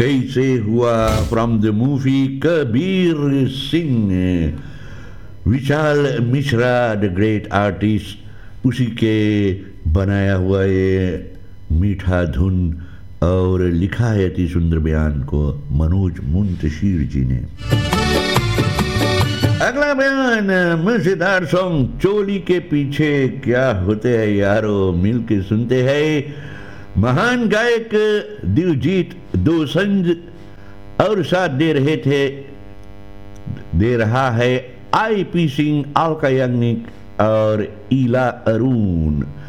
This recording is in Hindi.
कैसे हुआ from the movie Kabir Singh. Vishal Mishra the great artist, उसी के बनाया हुआ ये मीठा धुन और लिखा है अति सुंदर बयान को मनोज मुंतशिर जी ने। अगला बयान मजेदार सॉन्ग चोली के पीछे क्या होते हैं यारो, मिल के सुनते हैं। महान गायक दिलजीत दोसंज और साथ दे रहा है आईपी सिंह, अलका याग्निक और ईला अरुण।